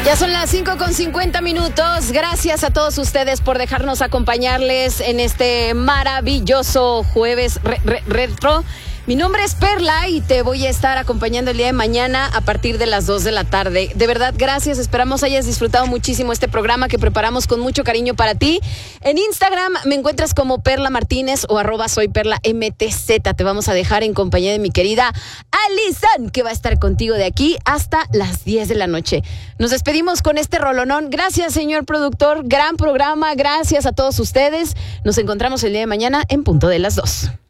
Ya son las 5:50. Gracias a todos ustedes por dejarnos acompañarles en este maravilloso jueves retro. Mi nombre es Perla y te voy a estar acompañando el día de mañana a partir de las 2 de la tarde. De verdad, gracias. Esperamos hayas disfrutado muchísimo este programa que preparamos con mucho cariño para ti. En Instagram me encuentras como Perla Martínez o @soyperlamtz. Te vamos a dejar en compañía de mi querida Alison, que va a estar contigo de aquí hasta las 10 de la noche. Nos despedimos con este rolonón. Gracias, señor productor. Gran programa. Gracias a todos ustedes. Nos encontramos el día de mañana en punto de las 2.